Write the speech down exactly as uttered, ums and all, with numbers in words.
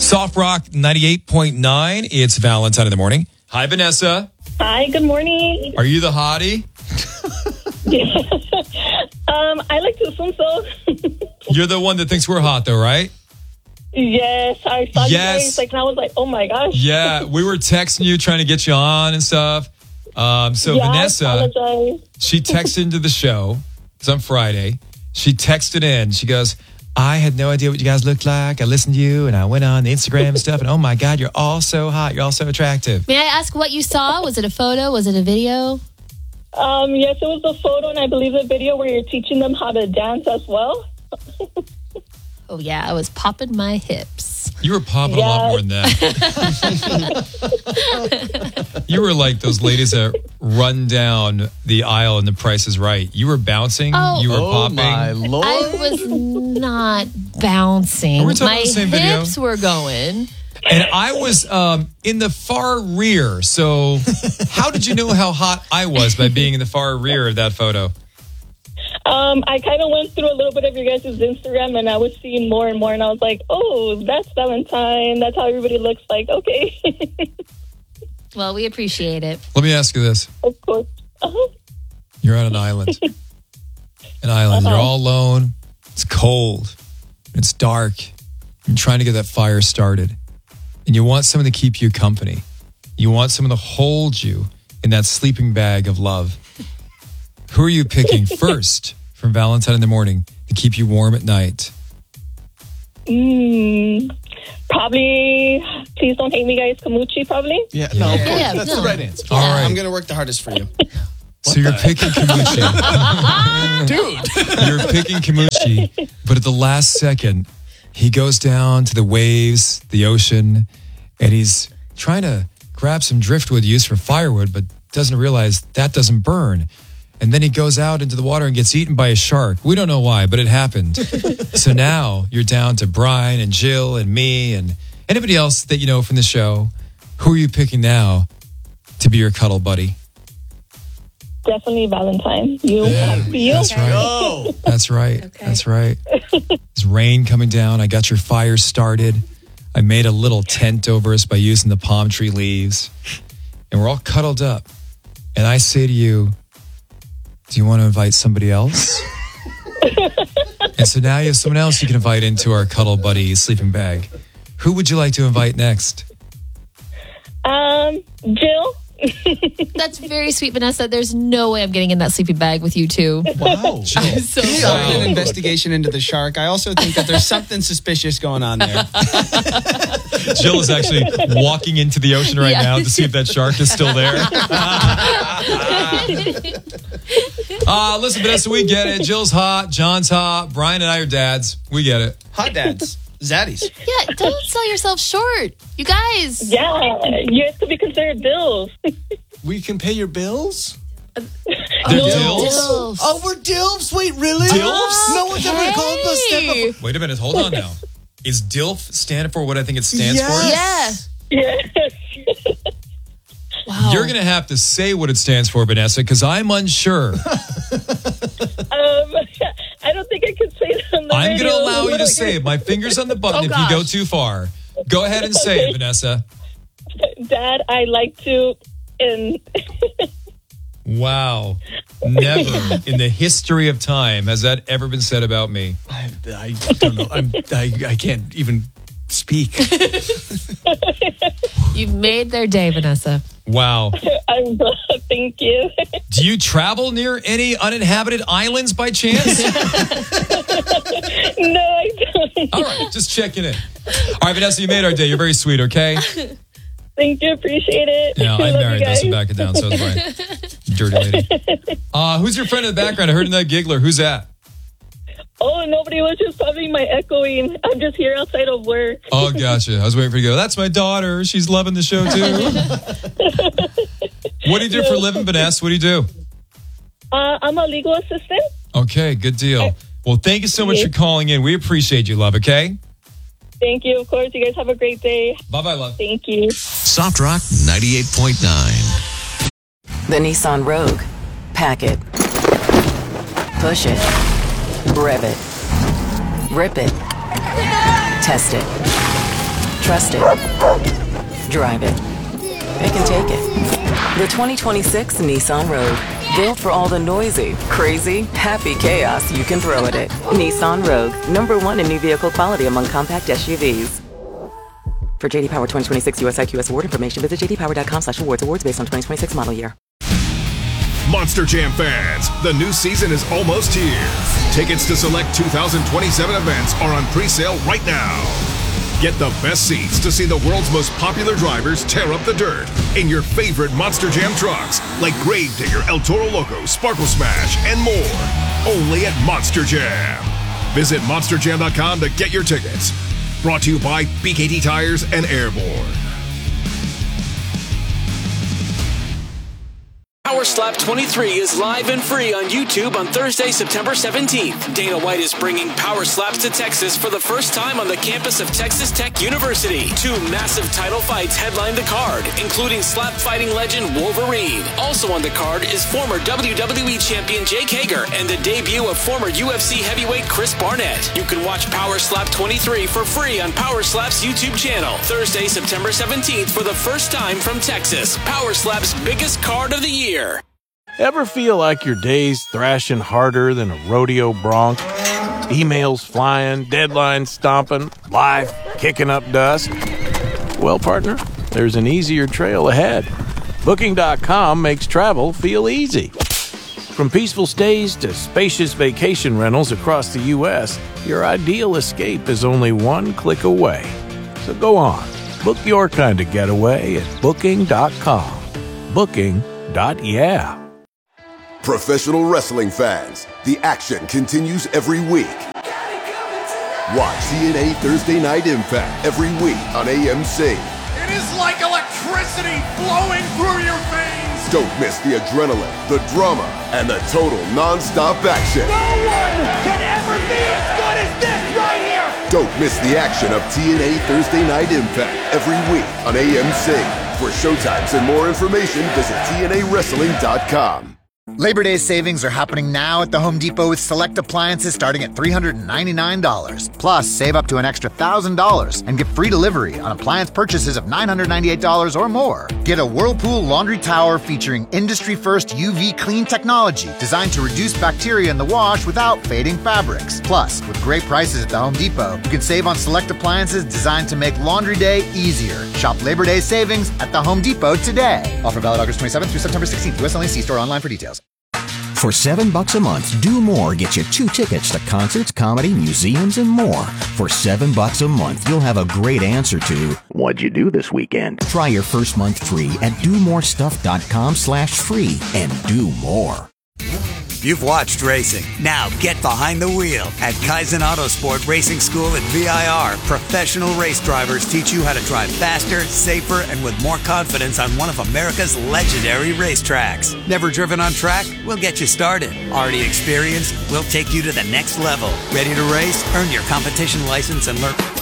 Soft Rock ninety-eight point nine. It's Valentine in the morning. Hi, Vanessa. Hi, good morning. Are you the hottie? um, I like to assume so. You're the one that thinks we're hot, though, right? Yes, I saw Yes. you guys, like, and I was like, oh my gosh. Yeah, we were texting you, trying to get you on and stuff. Um, so yeah, Vanessa, I apologize. she texted into the show. It's on Friday. She texted in. She goes, I had no idea what you guys looked like. I listened to you and I went on the Instagram and stuff. And oh my God, you're all so hot. You're all so attractive. May I ask what you saw? Was it a photo? Was it a video? Um, yes, it was the photo and I believe the video where you're teaching them how to dance as well. Oh, yeah. I was popping my hips. You were popping Yeah. a lot more than that. You were like those ladies that run down the aisle in The Price is Right. You were bouncing. Oh. You were Oh, popping. my Lord. I was not bouncing. Are we talking My about the same video? hips were going. And I was um, in the far rear. So how did you know how hot I was by being in the far rear of that photo? Um, I kind of went through a little bit of your guys' Instagram and I was seeing more and more and I was like, oh, that's Valentine. That's how everybody looks like. Okay. Well, we appreciate it. Let me ask you this. Of course. Uh-huh. You're on an island. An island. You're all alone. It's cold. It's dark. You're trying to get that fire started. And you want someone to keep you company. You want someone to hold you in that sleeping bag of love. Who are you picking first from Valentine in the morning to keep you warm at night? Mm, probably, please don't hate me, guys. Kamuchi, probably. Yeah, no, of course. Yeah, That's no. the right answer. All right. I'm going to work the hardest for you. So you're picking Kamuchi. Dude. You're picking Kamuchi, but at the last second, he goes down to the waves, the ocean, and he's trying to grab some driftwood used for firewood, but doesn't realize that doesn't burn. And then he goes out into the water and gets eaten by a shark. We don't know why, but it happened. So now you're down to Brian and Jill and me and anybody else that you know from the show. Who are you picking now to be your cuddle buddy? Definitely Valentine. You. you. That's right. Oh. That's right. That's right. There's rain coming down. I got your fire started. I made a little tent over us by using the palm tree leaves. And we're all cuddled up. And I say to you, do you want to invite somebody else? And so now you have someone else you can invite into our cuddle buddy sleeping bag. Who would you like to invite next? Um, Jill. That's very sweet, Vanessa. There's no way I'm getting in that sleeping bag with you two. Wow. So Started an investigation into the shark. I also think that there's something suspicious going on there. Jill is actually walking into the ocean right Yeah. now to see if that shark is still there. Uh, listen, Vanessa, we get it. Jill's hot. John's hot. Brian and I are dads. We get it. Hot dads. Zaddies. yeah, don't sell yourself short. You guys. Yeah, you guys could be considered bills. We can pay your bills? They're No. dills? Dilfs. Oh, we're dilfs? Wait, really? Dilfs? No one's ever called us Hey. that before. Wait a minute. Hold on now. Is DILF stand for what I think it stands Yes. for? Yeah. Yes. Wow. You're going to have to say what it stands for, Vanessa, because I'm unsure. Um, I don't think I can say that on the I'm radio. going to allow you to say it. My finger's on the button Oh, if gosh. you go too far. Go ahead and say it, Vanessa. Dad, I like to, and Wow. Never in the history of time has that ever been said about me. I, I don't know. I'm, I, I can't even speak. You've made their day, Vanessa. Wow. I'm thank you. Do you travel near any uninhabited islands by chance? No, I don't. All right, just checking in. All right, Vanessa, you made our day. You're very sweet, okay? Thank you, appreciate it. Yeah, Love I'm you married, though, guys. so back it down. So is Brian. Dirty lady. Uh, who's your friend in the background? I heard in that giggler. Who's that? Oh, nobody was just probably my echoing. I'm just here outside of work. Oh, gotcha. I was waiting for you to go, that's my daughter. She's loving the show, too. What do you do for a living, Vanessa? What do you do? Uh, I'm a legal assistant. Okay, good deal. Well, thank you so much for calling in. We appreciate you, love, okay? Thank you. Of course, you guys have a great day. Bye-bye, love. Thank you. Soft Rock ninety-eight point nine. The Nissan Rogue. Pack it. Push it. Rev it. Rip it. Test it. Trust it. Drive it. It can take it. The twenty twenty-six Nissan Rogue. Built for all the noisy, crazy, happy chaos you can throw at it. Nissan Rogue. Number one in new vehicle quality among compact S U Vs. For J D Power twenty twenty-six U S I Q S award information, visit j d power dot com slash awards. Awards based on twenty twenty-six model year. Monster Jam fans, the new season is almost here. Tickets to select two thousand twenty-seven events are on pre-sale right now. Get the best seats to see the world's most popular drivers tear up the dirt in your favorite Monster Jam trucks like Gravedigger, El Toro Loco, Sparkle Smash, and more. Only at Monster Jam. Visit monster jam dot com to get your tickets. Brought to you by B K T Tires and Airborne. Power Slap twenty-three is live and free on YouTube on Thursday, September seventeenth. Dana White is bringing Power Slaps to Texas for the first time on the campus of Texas Tech University. Two massive title fights headline the card, including slap fighting legend Wolverine. Also on the card is former W W E champion Jake Hager and the debut of former U F C heavyweight Chris Barnett. You can watch Power Slap twenty-three for free on Power Slap's YouTube channel. Thursday, September seventeenth for the first time from Texas. Power Slap's biggest card of the year. Ever feel like your day's thrashing harder than a rodeo bronc? Emails flying, deadlines stomping, life kicking up dust? Well, partner, there's an easier trail ahead. Booking dot com makes travel feel easy. From peaceful stays to spacious vacation rentals across the U S, your ideal escape is only one click away. So go on, book your kind of getaway at booking dot com. Booking. Yeah. Professional wrestling fans, the action continues every week. Watch T N A Thursday Night Impact every week on A M C. It is like electricity flowing through your veins. Don't miss the adrenaline, the drama, and the total non-stop action. No one can ever be as good as this right here. Don't miss the action of T N A Thursday Night Impact every week on A M C. For showtimes and more information, visit T N A wrestling dot com. Labor Day savings are happening now at the Home Depot with select appliances starting at three hundred ninety-nine dollars. Plus, save up to an extra one thousand dollars and get free delivery on appliance purchases of nine hundred ninety-eight dollars or more. Get a Whirlpool laundry tower featuring industry-first U V clean technology designed to reduce bacteria in the wash without fading fabrics. Plus, with great prices at the Home Depot, you can save on select appliances designed to make laundry day easier. Shop Labor Day savings at the Home Depot today. Offer valid August twenty-seventh through September sixteenth. U S only. See store online for details. For seven bucks a month, Do More gets you two tickets to concerts, comedy, museums, and more. For seven bucks a month, you'll have a great answer to what'd you do this weekend? Try your first month free at do more stuff dot com slash free and do more. You've watched racing. Now get behind the wheel. At Kaizen Autosport Racing School at V I R, professional race drivers teach you how to drive faster, safer, and with more confidence on one of America's legendary racetracks. Never driven on track? We'll get you started. Already experienced? We'll take you to the next level. Ready to race? Earn your competition license and learn